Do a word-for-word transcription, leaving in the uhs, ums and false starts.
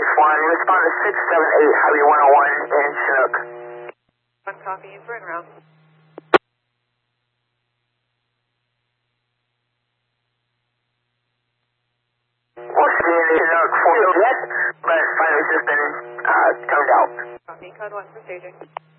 one, respond to six seven eight Highway one oh one in Chinook. One copy, in for en route. We'll see in Chinook for yet, but finally just been uh, toned out. Copy, code one for staging.